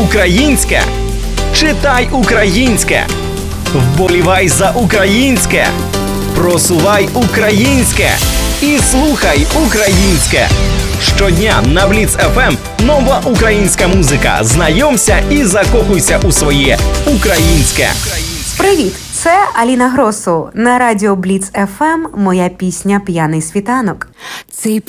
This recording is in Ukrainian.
українське, читай українське, вболівай за українське, просувай українське і слухай українське. Щодня на Blitz FM нова українська музика. Знайомся і закохуйся у своє українське. Привіт! Це Аліна Гросу. На радіо Blitz FM моя пісня «П'яний світанок». Цей